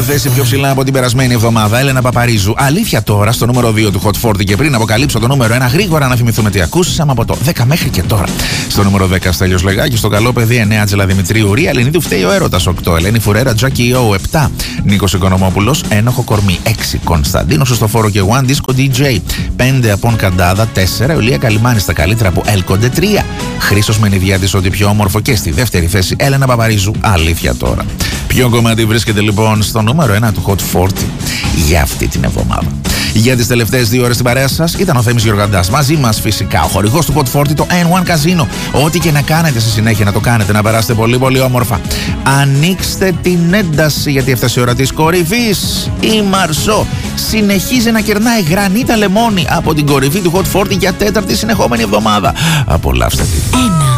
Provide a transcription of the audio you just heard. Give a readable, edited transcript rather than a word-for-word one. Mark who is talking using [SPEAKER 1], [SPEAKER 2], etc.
[SPEAKER 1] θέση πιο ψηλά από την περασμένη εβδομάδα. Έλενα Παπαρίζου. Αλήθεια τώρα στο νούμερο 2 του Hot 40. Και πριν αποκαλύψω το νούμερο 1, γρήγορα να θυμηθούμε τι ακούσαμε από το 10 μέχρι και τώρα. Στο νούμερο 10 Στέλιος Λεγάκης. Στο καλό παιδί 9 Άτζελα Δημητρίου. Ρία Ελληνίδου φταίει ο έρωτας 8. Ελένη Φουρέρα Τζάκι Ο 7. Νίκος Οικονομόπουλος Ένοχο Κορμί 6. Κωνσταντίνο Σωστοφόρο και One Disco DJ 5. Απόν Καντάδα 4. Ολία Καλιμάνη στα καλύτερα που έλκονται 3. Χρήστος Μενιδιάτης ό,τι πιο όμορφο. Και στη δεύτερη θέση Έλενα Παπαρίζου. Αλήθεια τώρα. Ποιο κομμάτι βρίσκεται λοιπόν στο νούμερο 1 του Hot 40 για αυτή την εβδομάδα? Για τις τελευταίες 2 ώρες στην παρέα σας ήταν ο Θέμης Γεωργαντάς. Μαζί μας φυσικά ο χορηγός του Hot 40, το N1 Casino. Ό,τι και να κάνετε στη συνέχεια να το κάνετε, να περάσετε πολύ πολύ όμορφα. Ανοίξτε την ένταση γιατί έφτασε η ώρα της κορυφής. Η Μαρσό συνεχίζει να κερνάει γρανίτα λεμόνι από την κορυφή του Hot 40 για 4η συνεχόμενη εβδομάδα. Απολαύστε την.